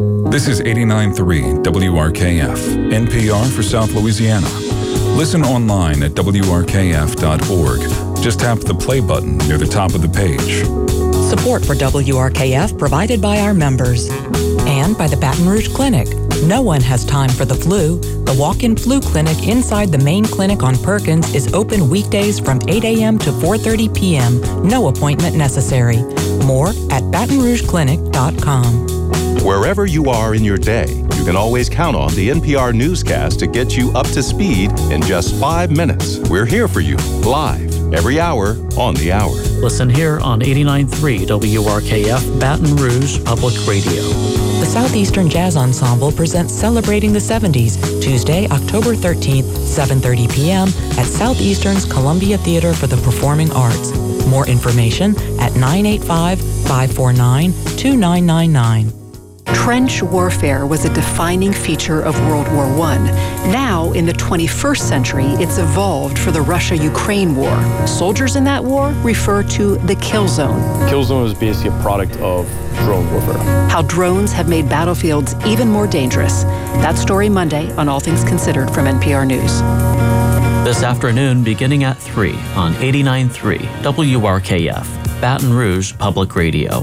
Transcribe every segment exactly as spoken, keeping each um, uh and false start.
This is eighty-nine point three W R K F, N P R for South Louisiana. Listen online at W R K F dot org. Just tap the play button near the top of the page. Support for W R K F provided by our members and by the Baton Rouge Clinic. No one has time for the flu. The walk-in flu clinic inside the main clinic on Perkins is open weekdays from eight a.m. to four thirty p.m. No appointment necessary. More at baton rouge clinic dot com. Wherever you are in your day, you can always count on the N P R newscast to get you up to speed in just five minutes. We're here for you, live, every hour, on the hour. Listen here on eighty-nine point three W R K F, Baton Rouge Public Radio. The Southeastern Jazz Ensemble presents Celebrating the seventies, Tuesday, October thirteenth, seven thirty p.m. at Southeastern's Columbia Theater for the Performing Arts. More information at nine eight five, five four nine, two nine nine nine. Trench warfare was a defining feature of World War One. Now, in the twenty-first century, it's evolved for the Russia-Ukraine war. Soldiers in that war refer to the kill zone. Kill zone is basically a product of drone warfare. How drones have made battlefields even more dangerous. That story Monday on All Things Considered from N P R News. This afternoon, beginning at three on eighty-nine point three W R K F, Baton Rouge Public Radio.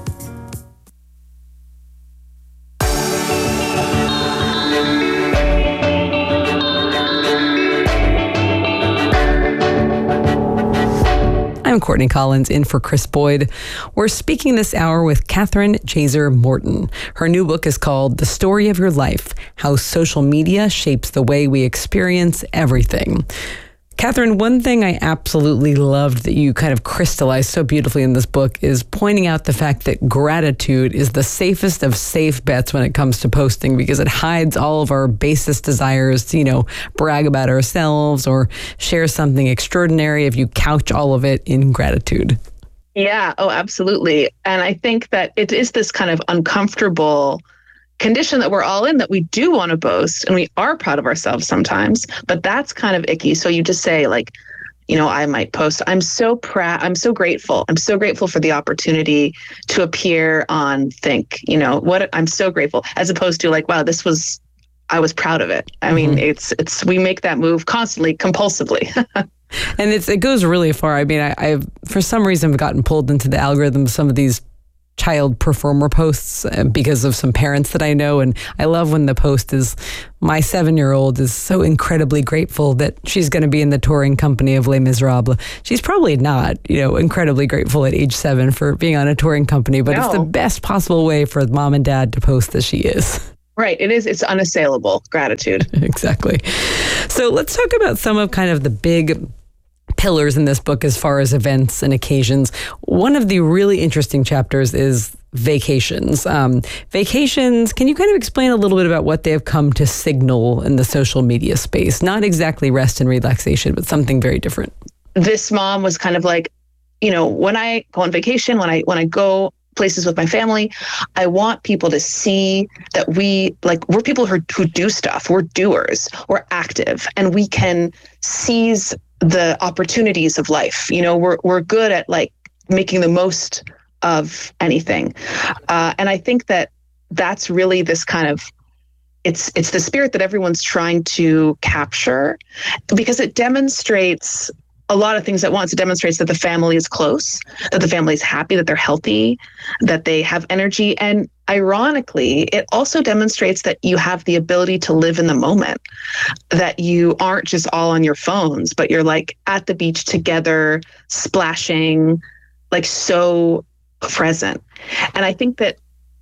I'm Courtney Collins in for Chris Boyd. We're speaking this hour with Catherine Jaser Morton. Her new book is called The Story of Your Life: How Social Media Shapes the Way We Experience Everything. Catherine, one thing I absolutely loved that you kind of crystallized so beautifully in this book is pointing out the fact that gratitude is the safest of safe bets when it comes to posting, because it hides all of our basest desires to, you know, brag about ourselves or share something extraordinary if you couch all of it in gratitude. Yeah, oh, absolutely. And I think that it is this kind of uncomfortable condition that we're all in, that we do want to boast and we are proud of ourselves sometimes, but that's kind of icky. So you just say, like, you know, I might post, I'm so proud, I'm so grateful. I'm so grateful for the opportunity to appear on Think, you know, what I'm so grateful, as opposed to like, wow, this was, I was proud of it. I mean, mm-hmm. it's, it's, we make that move constantly, compulsively. And it's, it goes really far. I mean, I, I've, for some reason, gotten pulled into the algorithm of some of these child performer posts because of some parents that I know. And I love when the post is, my seven-year-old is so incredibly grateful that she's going to be in the touring company of Les Miserables. She's probably not, you know, incredibly grateful at age seven for being on a touring company, but no. It's the best possible way for mom and dad to post that she is. Right. It is. It's unassailable gratitude. Exactly. So let's talk about some of kind of the big pillars in this book as far as events and occasions. One of the really interesting chapters is vacations. Um, vacations, can you kind of explain a little bit about what they have come to signal in the social media space? Not exactly rest and relaxation, but something very different. This mom was kind of like, you know, when I go on vacation, when I when I go places with my family, I want people to see that we, like, we're people who, who do stuff. We're doers. We're active, and we can seize the opportunities of life. You know, we're we're good at like making the most of anything, uh, and I think that that's really this kind of it's it's the spirit that everyone's trying to capture, because it demonstrates a lot of things at once. It demonstrates that the family is close, that the family is happy, that they're healthy, that they have energy. And ironically, it also demonstrates that you have the ability to live in the moment, that you aren't just all on your phones, but you're like at the beach together, splashing, like so present. And I think that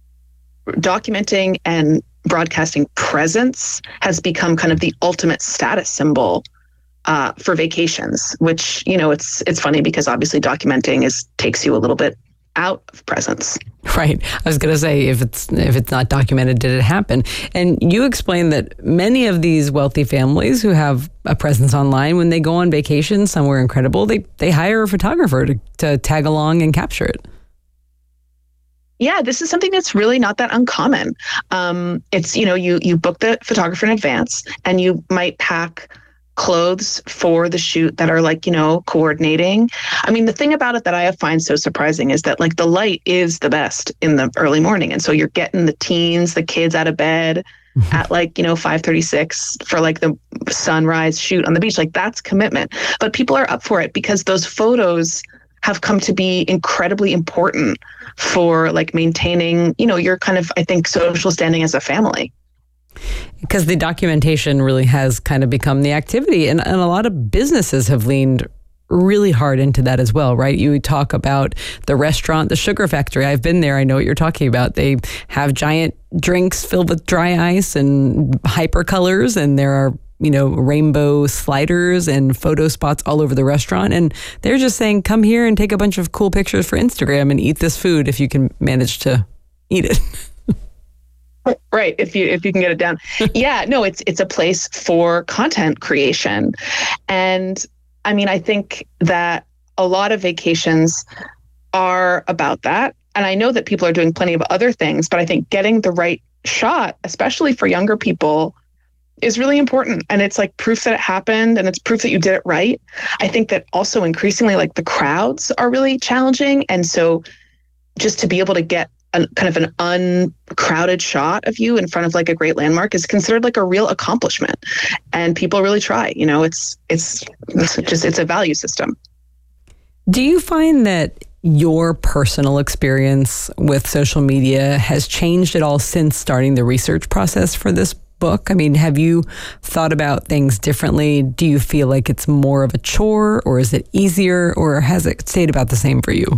documenting and broadcasting presence has become kind of the ultimate status symbol Uh, for vacations, which, you know, it's it's funny because obviously documenting is takes you a little bit out of presence. Right. I was going to say, if it's if it's not documented, did it happen? And you explained that many of these wealthy families who have a presence online, when they go on vacation somewhere incredible, they they hire a photographer to, to tag along and capture it. Yeah, this is something that's really not that uncommon. Um, it's, you know, you you book the photographer in advance, and you might pack clothes for the shoot that are like, you know, coordinating. I mean, the thing about it that I find so surprising is that like the light is the best in the early morning. And so you're getting the teens, the kids out of bed at like, you know, five thirty-six for like the sunrise shoot on the beach. Like that's commitment. But people are up for it because those photos have come to be incredibly important for like maintaining, you know, your kind of, I think, social standing as a family. Because the documentation really has kind of become the activity. And, and a lot of businesses have leaned really hard into that as well, right? You talk about the restaurant, the Sugar Factory. I've been there. I know what you're talking about. They have giant drinks filled with dry ice and hypercolors, and there are, you know, rainbow sliders and photo spots all over the restaurant. And they're just saying, come here and take a bunch of cool pictures for Instagram and eat this food if you can manage to eat it. Right. If you if you can get it down. Yeah, no, it's it's a place for content creation. And I mean, I think that a lot of vacations are about that. And I know that people are doing plenty of other things, but I think getting the right shot, especially for younger people, is really important. And it's like proof that it happened, and it's proof that you did it right. I think that also increasingly like the crowds are really challenging. And so just to be able to get a, kind of an uncrowded shot of you in front of like a great landmark is considered like a real accomplishment. And people really try, you know, it's, it's, it's just, it's a value system. Do you find that your personal experience with social media has changed at all since starting the research process for this book? I mean, have you thought about things differently? Do you feel like it's more of a chore, or is it easier, or has it stayed about the same for you?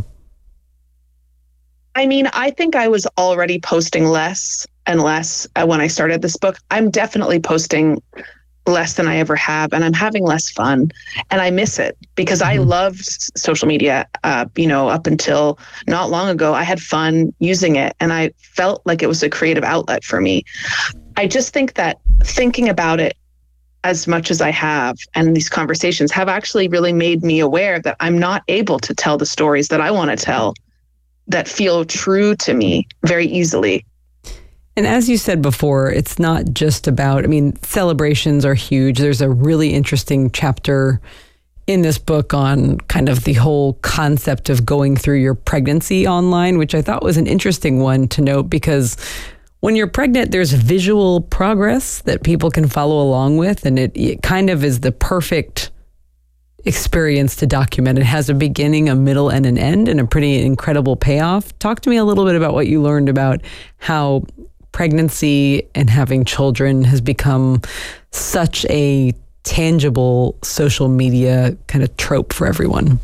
I mean, I think I was already posting less and less when I started this book. I'm definitely posting less than I ever have, and I'm having less fun, and I miss it because mm-hmm. I loved social media, uh, you know, up until not long ago. I had fun using it, and I felt like it was a creative outlet for me. I just think that thinking about it as much as I have, and these conversations have actually really made me aware that I'm not able to tell the stories that I want to tell that feel true to me very easily. And as you said before, it's not just about, I mean, celebrations are huge. There's a really interesting chapter in this book on kind of the whole concept of going through your pregnancy online, which I thought was an interesting one to note, because when you're pregnant, there's visual progress that people can follow along with. And it, it kind of is the perfect experience to document. It has a beginning, a middle, and an end, and a pretty incredible payoff. Talk to me a little bit about what you learned about how pregnancy and having children has become such a tangible social media kind of trope for everyone.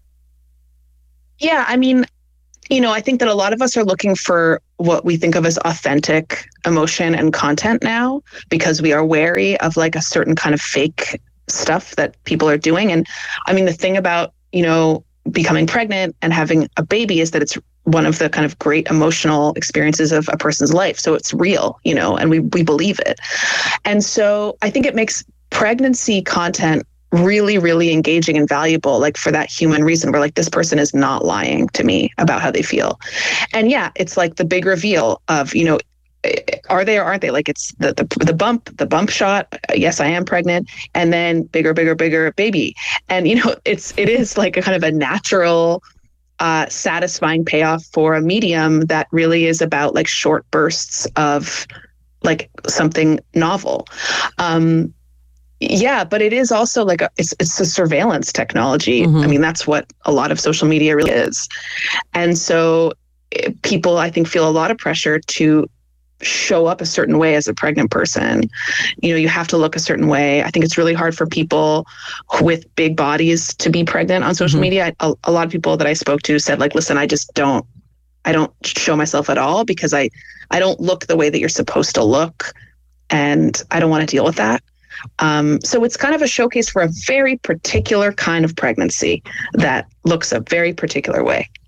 Yeah, I mean, you know, I think that a lot of us are looking for what we think of as authentic emotion and content now, because we are wary of like a certain kind of fake stuff that people are doing. And I mean, the thing about, you know, becoming pregnant and having a baby is that it's one of the kind of great emotional experiences of a person's life. So it's real, you know, and we, we believe it. And so I think it makes pregnancy content really, really engaging and valuable, like for that human reason where like this person is not lying to me about how they feel. And yeah, it's like the big reveal of, you know, are they or aren't they? Like it's the, the the bump, the bump shot. Yes, I am pregnant. And then bigger, bigger, bigger baby. And, you know, it's, it is like a kind of a natural, uh, satisfying payoff for a medium that really is about like short bursts of like something novel. Um, yeah, but it is also like a, it's, it's a surveillance technology. Mm-hmm. I mean, that's what a lot of social media really is. And so it, people, I think, feel a lot of pressure to show up a certain way as a pregnant person. You know, you have to look a certain way. I think it's really hard for people with big bodies to be pregnant on social mm-hmm. media. A, a lot of people that I spoke to said like, listen, I just don't, I don't show myself at all because I, I don't look the way that you're supposed to look. And I don't want to deal with that. Um, so it's kind of a showcase for a very particular kind of pregnancy that looks a very particular way.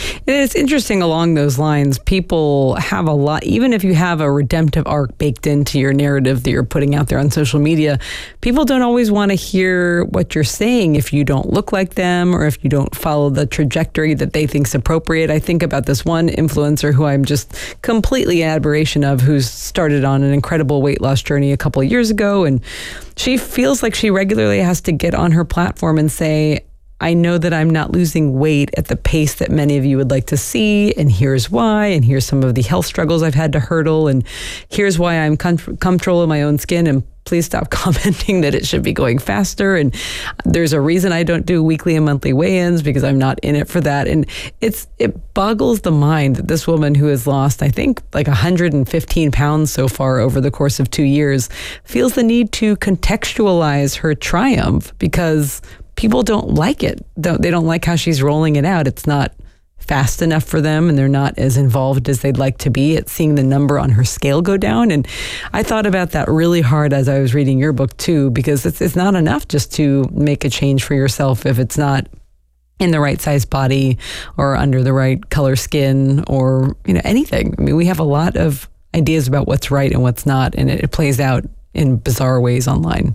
And it's interesting along those lines. People have a lot, even if you have a redemptive arc baked into your narrative that you're putting out there on social media, people don't always want to hear what you're saying if you don't look like them or if you don't follow the trajectory that they think is appropriate. I think about this one influencer who I'm just completely in admiration of, who's started on an incredible weight loss journey a couple of years ago. And she feels like she regularly has to get on her platform and say, I know that I'm not losing weight at the pace that many of you would like to see, and here's why, and here's some of the health struggles I've had to hurdle, and here's why I'm com- comfortable in my own skin, and please stop commenting that it should be going faster, and there's a reason I don't do weekly and monthly weigh-ins because I'm not in it for that. And it's it boggles the mind that this woman who has lost, I think, like one hundred fifteen pounds so far over the course of two years feels the need to contextualize her triumph because people don't like it. They don't like how she's rolling it out. It's not fast enough for them, and they're not as involved as they'd like to be at seeing the number on her scale go down. And I thought about that really hard as I was reading your book too, because it's, it's not enough just to make a change for yourself if it's not in the right size body or under the right color skin or, you know, anything. I mean, we have a lot of ideas about what's right and what's not, and it, it plays out in bizarre ways online.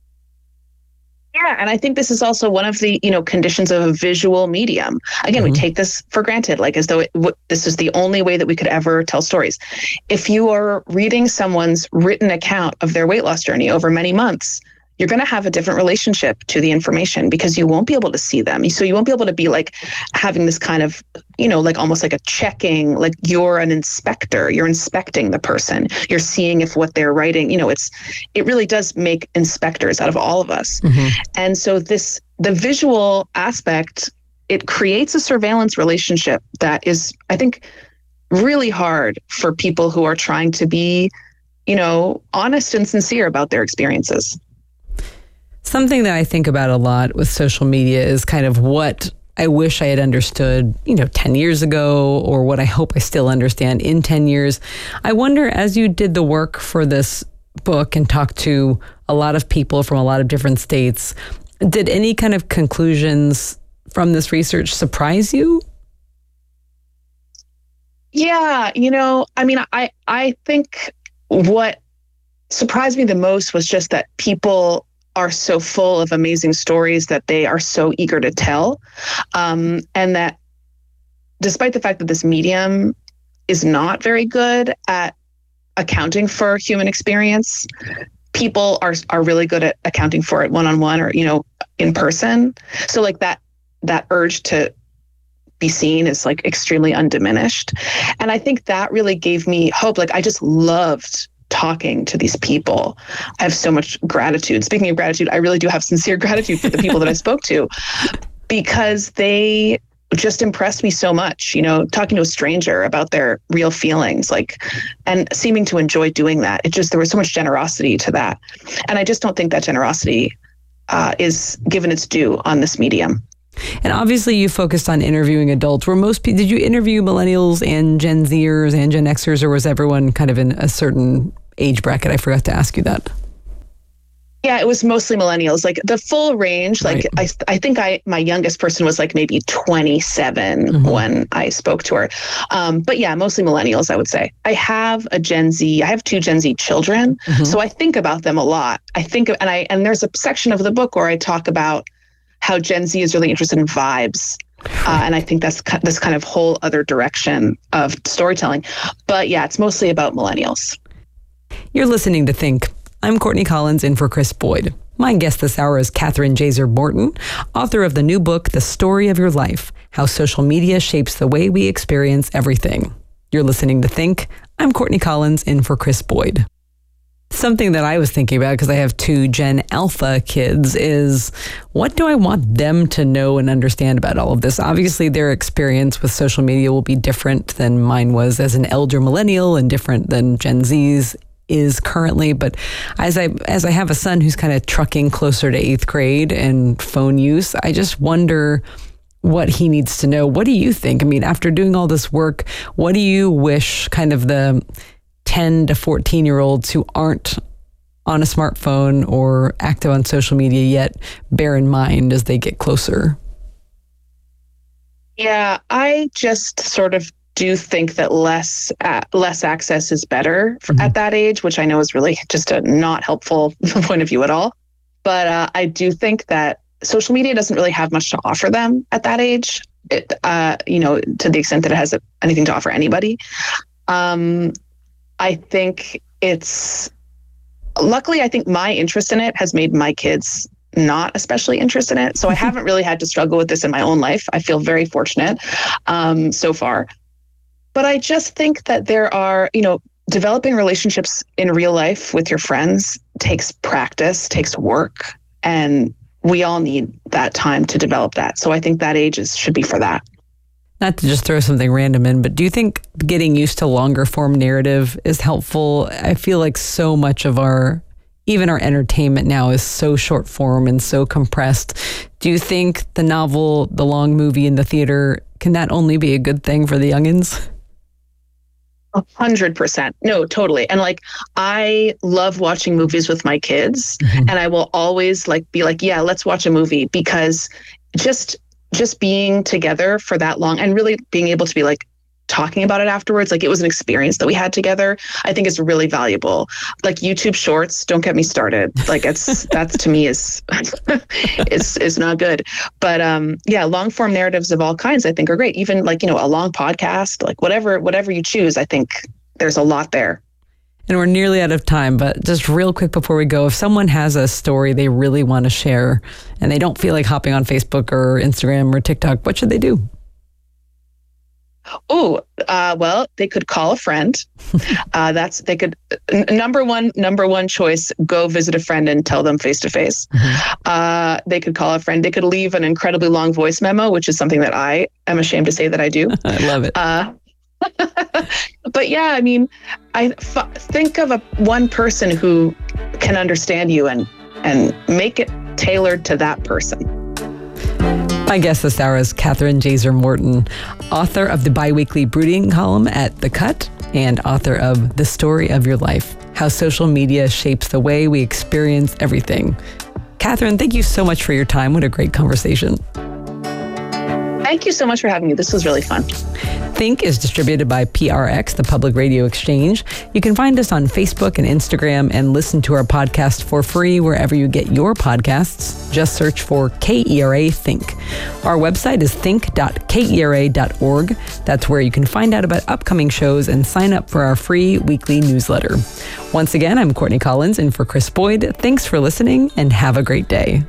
Yeah, and I think this is also one of the, you know, conditions of a visual medium. Again, mm-hmm. we take this for granted, like as though it, w- this is the only way that we could ever tell stories. If you are reading someone's written account of their weight loss journey over many months, you're going to have a different relationship to the information because you won't be able to see them. So you won't be able to be like having this kind of, you know, like almost like a checking, like you're an inspector, you're inspecting the person, you're seeing if what they're writing, you know, it's, it really does make inspectors out of all of us. Mm-hmm. And so this, the visual aspect, it creates a surveillance relationship that is, I think, really hard for people who are trying to be, you know, honest and sincere about their experiences. Something that I think about a lot with social media is kind of what I wish I had understood, you know, ten years ago, or what I hope I still understand in ten years. I wonder, as you did the work for this book and talked to a lot of people from a lot of different states, did any kind of conclusions from this research surprise you? Yeah, you know, I mean, I, I think what surprised me the most was just that people are so full of amazing stories that they are so eager to tell. Um, and that despite the fact that this medium is not very good at accounting for human experience, people are are really good at accounting for it one-on-one or, you know, in person. So like that, that urge to be seen is like extremely undiminished. And I think that really gave me hope. Like I just loved talking to these people. I have so much gratitude. Speaking of gratitude, I really do have sincere gratitude for the people that I spoke to because they just impressed me so much, you know, talking to a stranger about their real feelings, like, and seeming to enjoy doing that. It just, there was so much generosity to that. And I just don't think that generosity uh, is given its due on this medium. And obviously you focused on interviewing adults. Were most people, did you interview millennials and Gen Zers and Gen Xers, or was everyone kind of in a certain age bracket? I forgot to ask you that. Yeah, it was mostly millennials, like the full range. Like right. I, I think I, my youngest person was like maybe twenty-seven mm-hmm. when I spoke to her. Um, but yeah, mostly millennials, I would say. I have a Gen Z, I have two Gen Z children. Mm-hmm. So I think about them a lot. I think, and I, and there's a section of the book where I talk about how Gen Z is really interested in vibes. Uh, and I think that's this kind of whole other direction of storytelling. But yeah, it's mostly about millennials. You're listening to Think. I'm Courtney Collins in for Chris Boyd. My guest this hour is Kathryn Jazer Morton, author of the new book, The Story of Your Life, How Social Media Shapes the Way We Experience Everything. You're listening to Think. I'm Courtney Collins in for Chris Boyd. Something that I was thinking about, because I have two Gen Alpha kids, is what do I want them to know and understand about all of this? Obviously, their experience with social media will be different than mine was as an elder millennial and different than Gen Z's is currently. But as I as I have a son who's kind of trucking closer to eighth grade and phone use, I just wonder what he needs to know. What do you think? I mean, after doing all this work, what do you wish kind of the ten to fourteen year olds who aren't on a smartphone or active on social media yet bear in mind as they get closer? Yeah, I just sort of do think that less uh, less access is better for, mm-hmm. at that age, which I know is really just a not helpful point of view at all. But uh, I do think that social media doesn't really have much to offer them at that age. It, uh, you know, to the extent that it has anything to offer anybody. Um, I think it's luckily, I think my interest in it has made my kids not especially interested in it. So I haven't really had to struggle with this in my own life. I feel very fortunate um, so far. But I just think that there are, you know, developing relationships in real life with your friends takes practice, takes work, and we all need that time to develop that. So I think that age is, should be for that. Not to just throw something random in, but do you think getting used to longer form narrative is helpful? I feel like so much of our, even our entertainment now is so short form and so compressed. Do you think the novel, the long movie in the theater, can that only be a good thing for the youngins? A hundred percent. No, totally. And like, I love watching movies with my kids, mm-hmm. and I will always like be like, yeah, let's watch a movie, because just, just being together for that long and really being able to be like talking about it afterwards, like it was an experience that we had together, I think is really valuable. Like YouTube shorts, don't get me started. Like it's, that's to me is, is, is not good. But um, yeah, long form narratives of all kinds, I think are great. Even like, you know, a long podcast, like whatever, whatever you choose, I think there's a lot there. And we're nearly out of time, but just real quick before we go, if someone has a story they really want to share and they don't feel like hopping on Facebook or Instagram or TikTok, what should they do? Oh, uh, well, they could call a friend. Uh, that's they could n- number one number one choice. Go visit a friend and tell them face to face. They could call a friend. They could leave an incredibly long voice memo, which is something that I am ashamed to say that I do. I love it. Uh, but yeah, I mean, I f- think of a one person who can understand you and and make it tailored to that person. My guest this hour is Catherine Jazer Morton, author of the biweekly brooding column at The Cut and author of The Story of Your Life, How Social Media Shapes the Way We Experience Everything. Catherine, thank you so much for your time. What a great conversation. Thank you so much for having me. This was really fun. Think is distributed by P R X, the Public Radio Exchange. You can find us on Facebook and Instagram and listen to our podcast for free wherever you get your podcasts. Just search for K E R A Think. Our website is think dot K E R A dot org. That's where you can find out about upcoming shows and sign up for our free weekly newsletter. Once again, I'm Courtney Collins in for Chris Boyd. Thanks for listening and have a great day.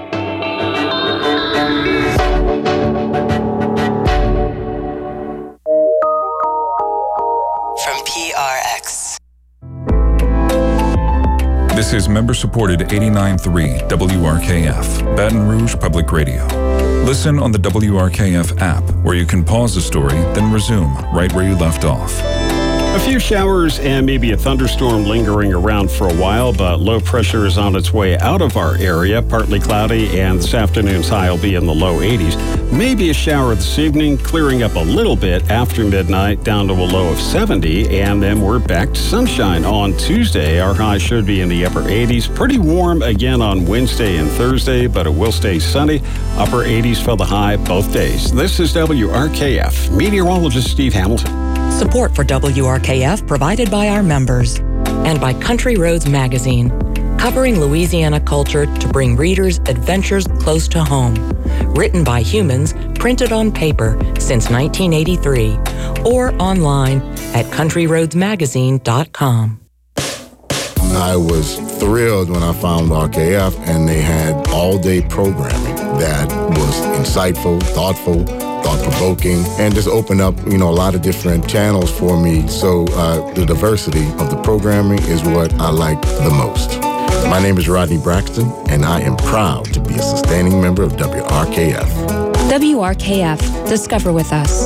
This is member-supported eighty-nine point three W R K F, Baton Rouge Public Radio. Listen on the W R K F app, where you can pause the story, then resume right where you left off. A few showers and maybe a thunderstorm lingering around for a while, but low pressure is on its way out of our area. Partly cloudy, and this afternoon's high will be in the low eighties. Maybe a shower this evening, clearing up a little bit after midnight, down to a low of seventy, and then we're back to sunshine on Tuesday. Our high should be in the upper eighties. Pretty warm again on Wednesday and Thursday, but it will stay sunny. Upper eighties for the high both days. This is W R K F. Meteorologist Steve Hamilton. Support for W R K F provided by our members and by Country Roads Magazine, covering Louisiana culture to bring readers adventures close to home. Written by humans, printed on paper since nineteen eighty-three, or online at country roads magazine dot com. I was thrilled when I found R K F and they had all-day programming that was insightful, thoughtful, thought-provoking, and just opened up, you know, a lot of different channels for me. So uh, the diversity of the programming is what I like the most. My name is Rodney Braxton, and I am proud to be a sustaining member of W R K F. W R K F. Discover with us.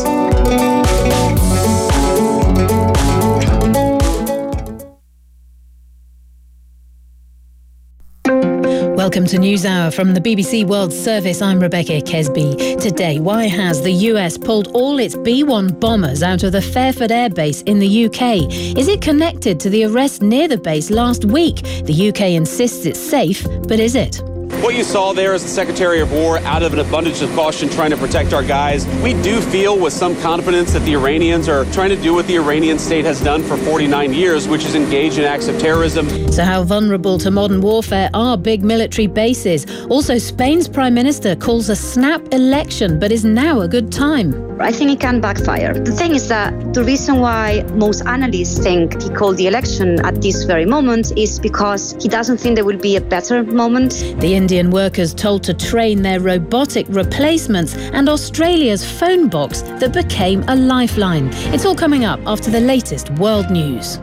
Welcome to NewsHour from the B B C World Service. I'm Rebecca Kesby. Today, why has the U S pulled all its B one bombers out of the Fairford Air Base in the U K? Is it connected to the arrest near the base last week? The U K insists it's safe, but is it? What you saw there is the Secretary of War, out of an abundance of caution, trying to protect our guys. We do feel with some confidence that the Iranians are trying to do what the Iranian state has done for forty-nine years, which is engage in acts of terrorism. So how vulnerable to modern warfare are big military bases? Also, Spain's Prime Minister calls a snap election, but is now a good time. I think it can backfire. The thing is that the reason why most analysts think he called the election at this very moment is because he doesn't think there will be a better moment. The Indian workers told to train their robotic replacements, and Australia's phone box that became a lifeline. It's all coming up after the latest world news.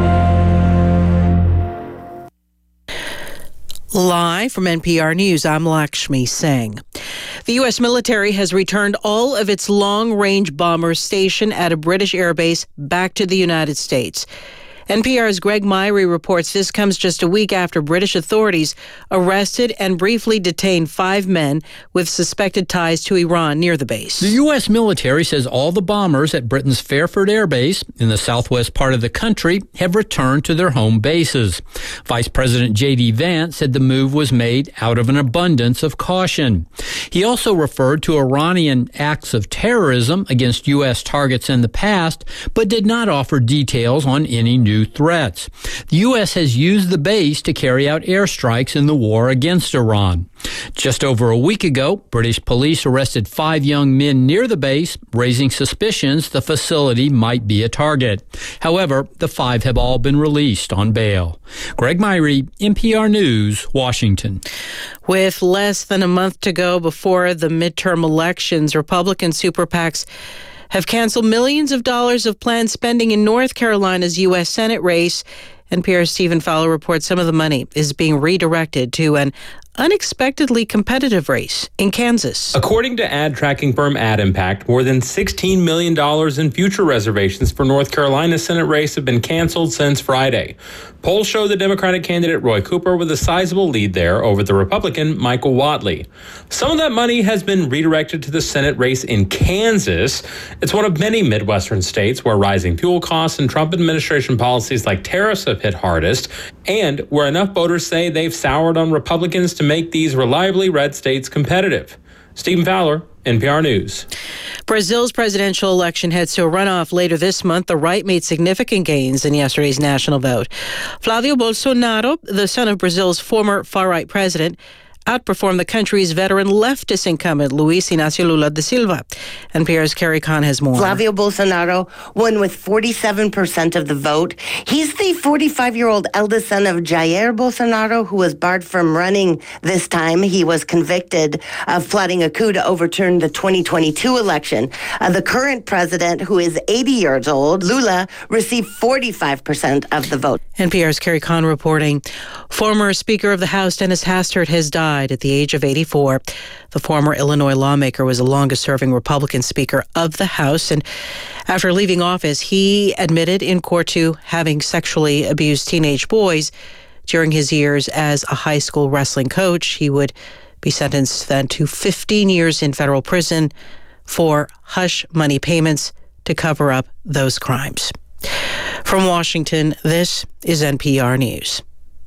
Live from N P R News, I'm Lakshmi Singh. The U S military has returned all of its long-range bombers stationed at a British airbase back to the United States. N P R's Greg Myrie reports this comes just a week after British authorities arrested and briefly detained five men with suspected ties to Iran near the base. The U S military says all the bombers at Britain's Fairford Air Base in the southwest part of the country have returned to their home bases. Vice President J D Vance said the move was made out of an abundance of caution. He also referred to Iranian acts of terrorism against U S targets in the past, but did not offer details on any new threats. The U S has used the base to carry out airstrikes in the war against Iran. Just over a week ago, British police arrested five young men near the base, raising suspicions the facility might be a target. However, the five have all been released on bail. Greg Myrie, N P R News, Washington. With less than a month to go before the midterm elections, Republican super PACs have canceled millions of dollars of planned spending in North Carolina's U S Senate race. N P R's Stephen Fowler reports some of the money is being redirected to an unexpectedly competitive race in Kansas. According to ad tracking firm AdImpact, more than sixteen million dollars in future reservations for North Carolina's Senate race have been canceled since Friday. Polls show the Democratic candidate Roy Cooper with a sizable lead there over the Republican Michael Whatley. Some of that money has been redirected to the Senate race in Kansas. It's one of many Midwestern states where rising fuel costs and Trump administration policies like tariffs have hit hardest, and where enough voters say they've soured on Republicans to make these reliably red states competitive. Stephen Fowler, N P R News. Brazil's presidential election heads to a runoff later this month. The right made significant gains in yesterday's national vote. Flávio Bolsonaro, the son of Brazil's former far-right president, outperformed the country's veteran leftist incumbent, Luiz Inácio Lula da Silva. N P R's Carrie Kahn has more. Flávio Bolsonaro won with forty-seven percent of the vote. He's the forty-five-year-old eldest son of Jair Bolsonaro, who was barred from running this time. He was convicted of plotting a coup to overturn the twenty twenty-two election. Uh, the current president, who is eighty years old, Lula, received forty-five percent of the vote. N P R's Carrie Kahn reporting. Former Speaker of the House, Dennis Hastert, has died at the age of eighty-four. The former Illinois lawmaker was the longest-serving Republican Speaker of the House, and after leaving office, he admitted in court to having sexually abused teenage boys during his years as a high school wrestling coach. He would be sentenced then to fifteen years in federal prison for hush money payments to cover up those crimes. From Washington, this is N P R News.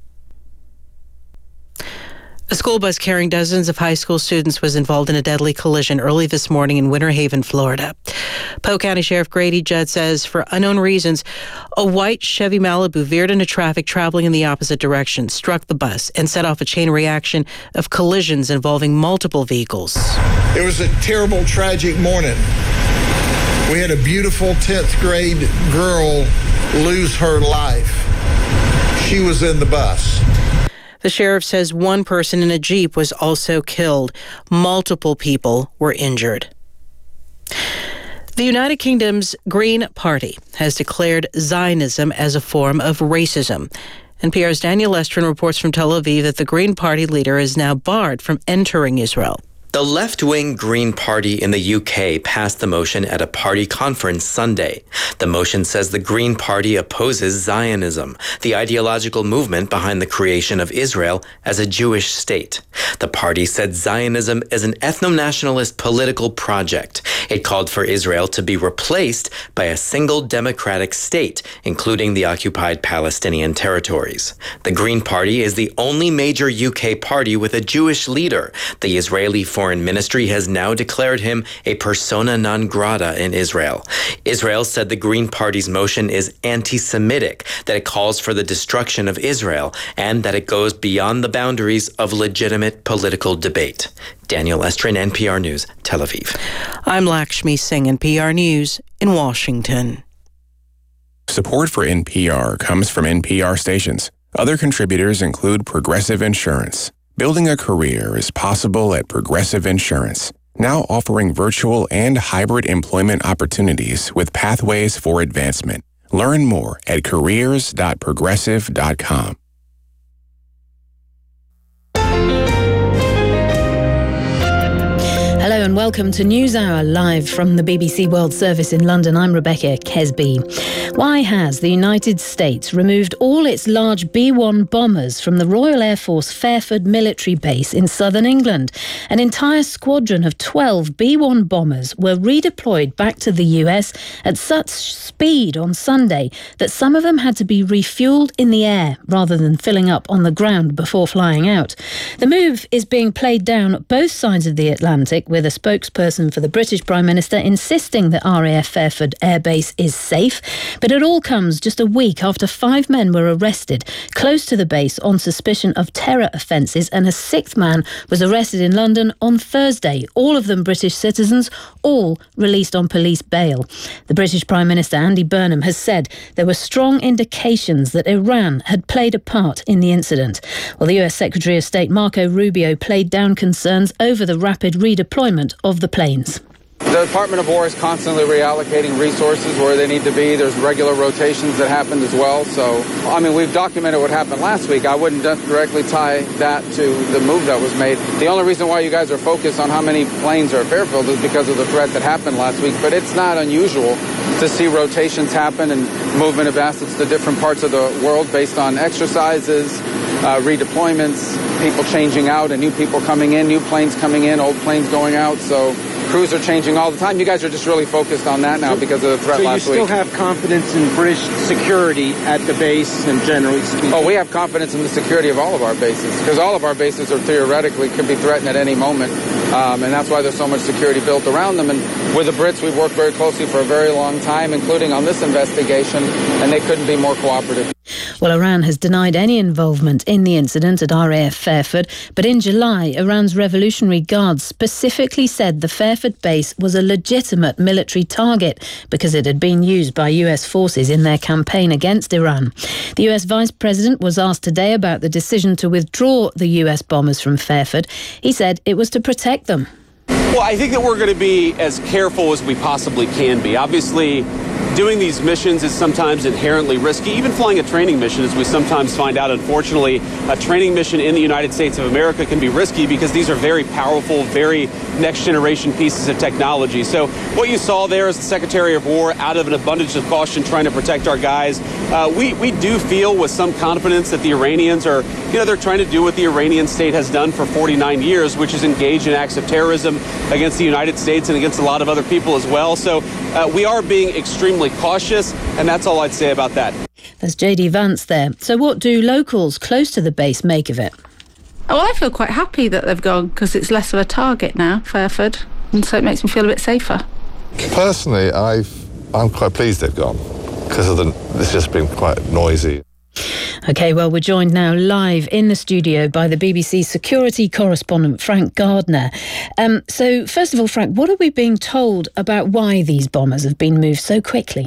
A school bus carrying dozens of high school students was involved in a deadly collision early this morning in Winter Haven, Florida. Polk County Sheriff Grady Judd says for unknown reasons, a white Chevy Malibu veered into traffic traveling in the opposite direction, struck the bus, and set off a chain reaction of collisions involving multiple vehicles. It was a terrible, tragic morning. We had a beautiful tenth grade girl lose her life. She was in the bus. The sheriff says one person in a Jeep was also killed. Multiple people were injured. The United Kingdom's Green Party has declared Zionism as a form of racism. N P R's Daniel Estrin reports from Tel Aviv that the Green Party leader is now barred from entering Israel. The left-wing Green Party in the U K passed the motion at a party conference Sunday. The motion says the Green Party opposes Zionism, the ideological movement behind the creation of Israel as a Jewish state. The party said Zionism is an ethno-nationalist political project. It called for Israel to be replaced by a single democratic state, including the occupied Palestinian territories. The Green Party is the only major U K party with a Jewish leader. The Israeli Foreign Ministry has now declared him a persona non grata in Israel. Israel said the Green Party's motion is anti-Semitic, that it calls for the destruction of Israel, and that it goes beyond the boundaries of legitimate political debate. Daniel Estrin, N P R News, Tel Aviv. I'm Lakshmi Singh, N P R News in Washington. Support for N P R comes from N P R stations. Other contributors include Progressive Insurance. Building a career is possible at Progressive Insurance, now offering virtual and hybrid employment opportunities with pathways for advancement. Learn more at careers dot progressive dot com. Hello and welcome to NewsHour, live from the B B C World Service in London. I'm Rebecca Kesby. Why has the United States removed all its large B one bombers from the Royal Air Force Fairford military base in southern England? An entire squadron of twelve B one bombers were redeployed back to the U S at such speed on Sunday that some of them had to be refueled in the air rather than filling up on the ground before flying out. The move is being played down at both sides of the Atlantic, with a spokesperson for the British Prime Minister insisting that R A F Fairford Air Base is safe. But it all comes just a week after five men were arrested close to the base on suspicion of terror offences, and a sixth man was arrested in London on Thursday. All of them British citizens, all released on police bail. The British Prime Minister Andy Burnham has said there were strong indications that Iran had played a part in the incident. Well, the U S Secretary of State Marco Rubio played down concerns over the rapid redeployment of the planes. The Department of War is constantly reallocating resources where they need to be. There's regular rotations that happened as well. So, I mean, we've documented what happened last week. I wouldn't directly tie that to the move that was made. The only reason why you guys are focused on how many planes are at Fairfield is because of the threat that happened last week. But it's not unusual to see rotations happen and movement of assets to different parts of the world based on exercises, uh, redeployments, people changing out and new people coming in, new planes coming in, old planes going out. So crews are changing all the time. You guys are just really focused on that now because of the threat so last week. So you week. still have confidence in British security at the base and generally speaking? Oh, we have confidence in the security of all of our bases because all of our bases are theoretically could be threatened at any moment. Um, and that's why there's so much security built around them. And with the Brits, we've worked very closely for a very long time, including on this investigation, and they couldn't be more cooperative. Well, Iran has denied any involvement in the incident at R A F Fairford, but in July, Iran's Revolutionary Guards specifically said the Fairford base was a legitimate military target because it had been used by U S forces in their campaign against Iran. The U S Vice President was asked today about the decision to withdraw the U S bombers from Fairford. He said it was to protect them. Well, I think that we're going to be as careful as we possibly can be. Obviously, doing these missions is sometimes inherently risky. Even flying a training mission, as we sometimes find out, unfortunately, a training mission in the United States of America can be risky because these are very powerful, very next-generation pieces of technology. So what you saw there is the Secretary of War, out of an abundance of caution, trying to protect our guys. Uh, we, we do feel with some confidence that the Iranians are, you know, they're trying to do what the Iranian state has done for forty-nine years, which is engage in acts of terrorism against the United States and against a lot of other people as well. So uh, we are being extremely cautious, and that's all I'd say about that. There's J D Vance there. So what do locals close to the base make of it? Well, I feel quite happy that they've gone because it's less of a target now, Fairford, and so it makes me feel a bit safer. Personally, I've, I'm quite pleased they've gone because of the, it's just been quite noisy. OK, well, we're joined now live in the studio by the B B C security correspondent, Frank Gardner. Um, so, first of all, Frank, what are we being told about why these bombers have been moved so quickly?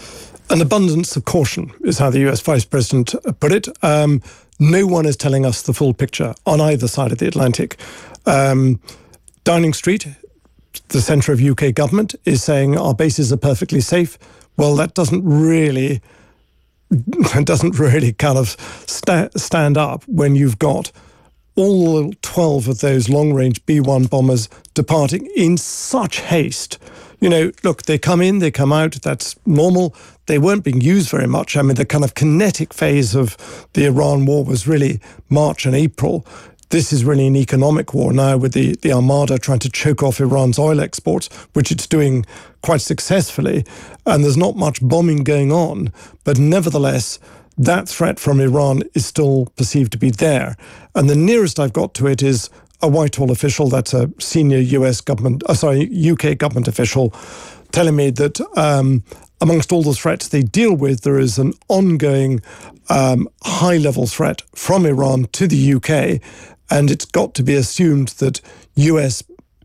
An abundance of caution is how the U S Vice President put it. Um, no one is telling us the full picture on either side of the Atlantic. Um, Downing Street, the centre of U K government, is saying our bases are perfectly safe. Well, that doesn't really... It doesn't really kind of sta- stand up when you've got all twelve of those long-range B one bombers departing in such haste. You know, look, they come in, they come out, that's normal. They weren't being used very much. I mean, the kind of kinetic phase of the Iran war was really March and April. This is really an economic war now with the, the Armada trying to choke off Iran's oil exports, which it's doing quite successfully. And there's not much bombing going on. But nevertheless, that threat from Iran is still perceived to be there. And the nearest I've got to it is a Whitehall official, that's a senior U S government, uh, sorry, U K government official, telling me that um, amongst all the threats they deal with, there is an ongoing um, high-level threat from Iran to the U K, and it's got to be assumed that U S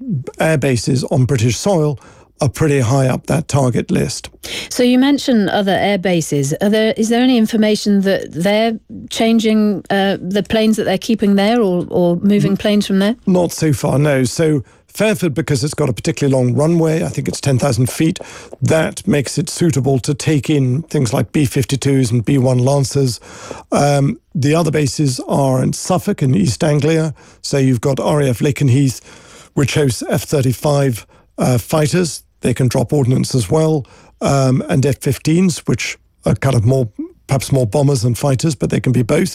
air bases on British soil are pretty high up that target list. So you mentioned other air bases. Are there, is there any information that they're changing uh, the planes that they're keeping there or, or moving planes from there? Not so far, no. So Fairford, because it's got a particularly long runway, I think it's ten thousand feet, that makes it suitable to take in things like B fifty-twos and B one Lancers. Um, the other bases are in Suffolk and East Anglia. So you've got R A F Lakenheath, which hosts F thirty-five uh, fighters. They can drop ordnance as well, um, and F fifteens, which are kind of more, perhaps more bombers than fighters, but they can be both.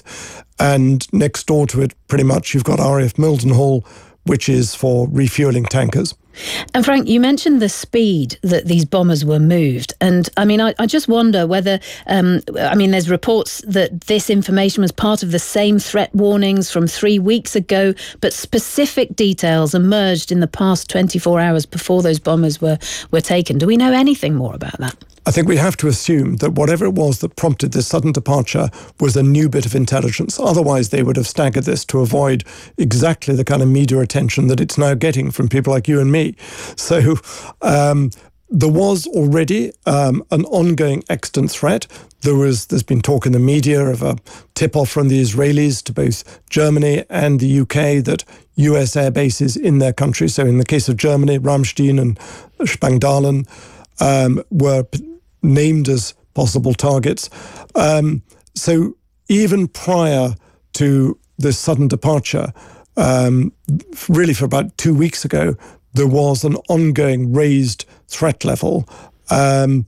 And next door to it, pretty much, you've got R A F Mildenhall, which is for refueling tankers. And Frank, you mentioned the speed that these bombers were moved. And I mean, I, I just wonder whether, um, I mean, there's reports that this information was part of the same threat warnings from three weeks ago, but specific details emerged in the past twenty-four hours before those bombers were, were taken. Do we know anything more about that? I think we have to assume that whatever it was that prompted this sudden departure was a new bit of intelligence. Otherwise, they would have staggered this to avoid exactly the kind of media attention that it's now getting from people like you and me. So um, there was already um, an ongoing extant threat. There was, there's been talk in the media of a tip-off from the Israelis to both Germany and the U K that U S air bases in their country, so in the case of Germany, Ramstein and Spangdalen, um, were named as possible targets. Um, so even prior to this sudden departure, um, really for about two weeks ago, there was an ongoing raised threat level. Um,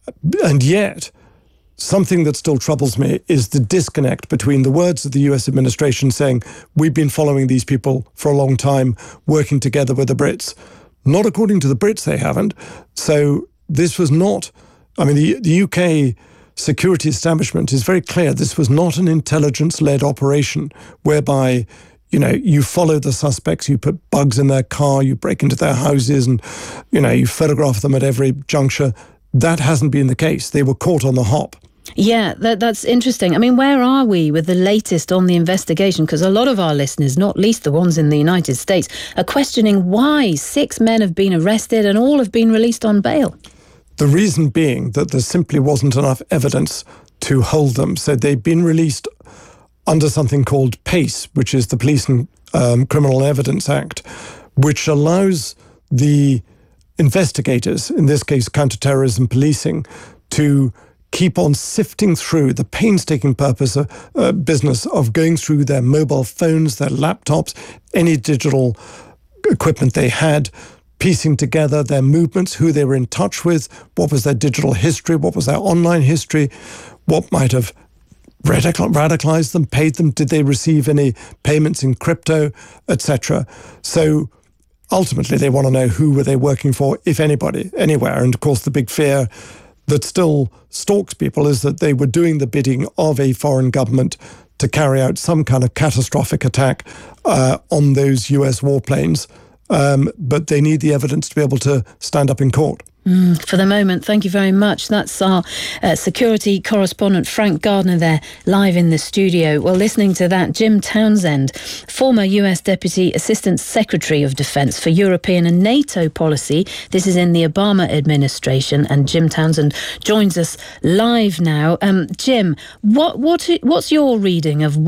and yet, something that still troubles me is the disconnect between the words of the U S administration saying, we've been following these people for a long time, working together with the Brits. Not according to the Brits, they haven't. So this was not... I mean, the, the U K security establishment is very clear. This was not an intelligence-led operation whereby, you know, you follow the suspects, you put bugs in their car, you break into their houses and, you know, you photograph them at every juncture. That hasn't been the case. They were caught on the hop. Yeah, that, that's interesting. I mean, where are we with the latest on the investigation? Because a lot of our listeners, not least the ones in the United States, are questioning why six men have been arrested and all have been released on bail. The reason being that there simply wasn't enough evidence to hold them. So they've been released under something called PACE, which is the Police and um, Criminal Evidence Act, which allows the investigators, in this case counterterrorism policing, to keep on sifting through the painstaking purpose of, uh, business of going through their mobile phones, their laptops, any digital equipment they had, piecing together their movements, who they were in touch with, what was their digital history, what was their online history, what might have radical, radicalized them, paid them, did they receive any payments in crypto, et cetera. So ultimately they want to know who were they working for, if anybody, anywhere. And of course the big fear that still stalks people is that they were doing the bidding of a foreign government to carry out some kind of catastrophic attack uh, on those U S warplanes. Um, but they need the evidence to be able to stand up in court. Mm, for the moment, thank you very much. That's our uh, security correspondent, Frank Gardner, there, live in the studio. Well, listening to that, Jim Townsend, former U S Deputy Assistant Secretary of Defence for European and NATO policy. This is in the Obama administration, and Jim Townsend joins us live now. Um, Jim, what what what's your reading of